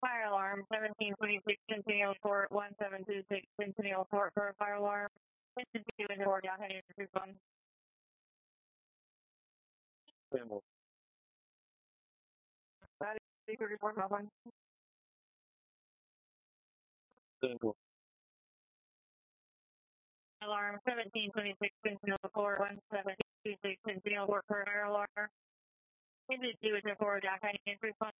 Fire alarm 1726 Centennial Court 1726 Centennial Court for a fire alarm. Attention to and or down heading to phone. That is 34 Melbourne. Alarm 1726 Centennial Court 1726 Centennial Court for a fire alarm. Attention to and or down heading to phone.